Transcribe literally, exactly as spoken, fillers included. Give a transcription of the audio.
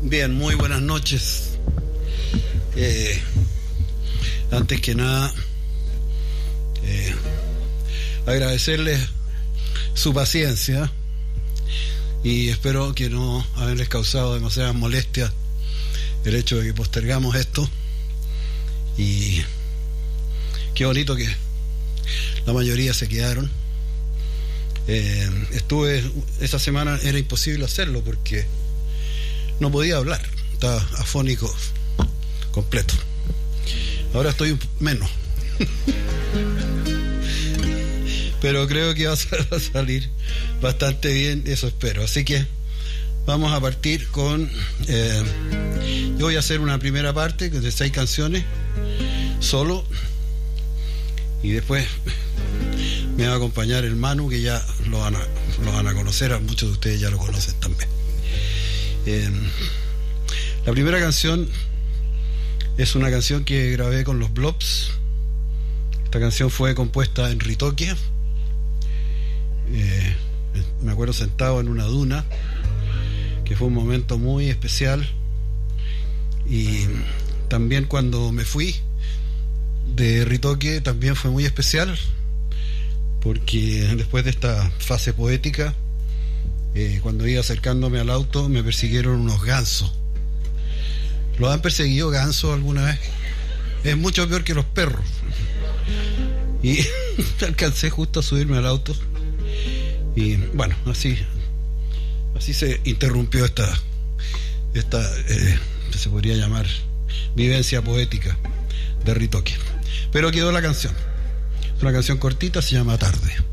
Bien, muy buenas noches. Eh, antes que nada, eh, agradecerles su paciencia y espero que no haberles causado demasiadas molestias el hecho de que postergamos esto. Y qué bonito que la mayoría se quedaron. Eh, estuve esa semana, era imposible hacerlo porque no podía hablar, estaba afónico completo. Ahora estoy un menos pero creo que va a salir bastante bien, eso espero. Así que vamos a partir con eh, yo voy a hacer una primera parte de seis canciones solo, y después me va a acompañar el Manu, que ya lo van a, lo van a conocer, muchos de ustedes ya lo conocen también. Eh, la primera canción es una canción que grabé con los Blobs. Esta canción fue compuesta en Ritoque. Eh, me acuerdo sentado en una duna, que fue un momento muy especial. Y también cuando me fui de Ritoque también fue muy especial, porque después de esta fase poética, eh, cuando iba acercándome al auto me persiguieron unos gansos. ¿Los han perseguido gansos alguna vez? Es mucho peor que los perros. Y alcancé justo a subirme al auto y bueno, así así se interrumpió esta esta eh, se podría llamar vivencia poética de Ritoque, pero quedó la canción. Es una canción cortita, se llama Tarde.